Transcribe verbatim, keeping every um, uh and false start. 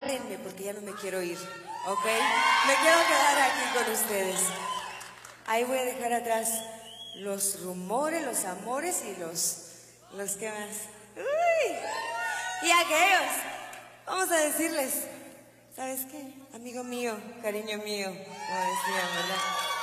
ábrenme porque ya no me quiero ir, ¿ok? Me quiero quedar aquí con ustedes. Ahí voy a dejar atrás los rumores, los amores y los... ¿Los qué más? ¡Uy! Y aquellos, vamos a decirles, ¿sabes qué? Amigo mío, cariño mío, como decían, ¿verdad?